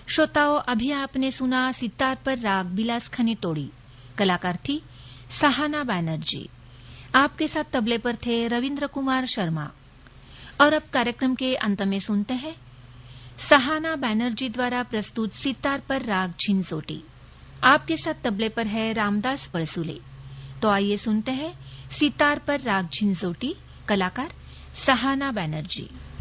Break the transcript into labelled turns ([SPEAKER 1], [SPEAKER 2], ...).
[SPEAKER 1] श्रोताओं, अभी आपने सुना सितार पर राग बिलास खनी तोड़ी। कलाकार थी सहाना बैनर्जी। आपके साथ तबले पर थे रविंद्र कुमार शर्मा। और अब कार्यक्रम के अंत में सुनते हैं सहाना बैनर्जी द्वारा प्रस्तुत सितार पर राग झिंझोटी। आपके साथ तबले पर है रामदास पळसुले। तो आइए सुनते हैं सितार पर राग झिंझोटी, कलाकार सहाना बैनर्जी।